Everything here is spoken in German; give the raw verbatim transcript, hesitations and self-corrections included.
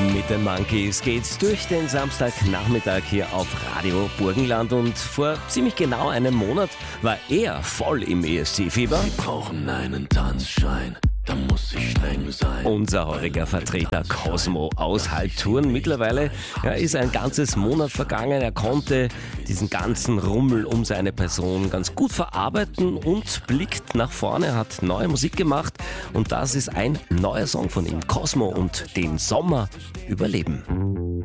Mit den Monkeys geht's durch den Samstagnachmittag hier auf Radio Burgenland und vor ziemlich genau einem Monat war er voll im E S C-Fieber. Sie brauchen einen Tanzschein, da muss ich streng sein. Unser heuriger Vertreter Cosmo aus Halbtouren. Mittlerweile ja, ist ein ganzes Monat vergangen. Er konnte diesen ganzen Rummel um seine Person ganz gut verarbeiten und blickt nach vorne. Er hat neue Musik gemacht und das ist ein neuer Song von ihm. Cosmo und den Sommer überleben.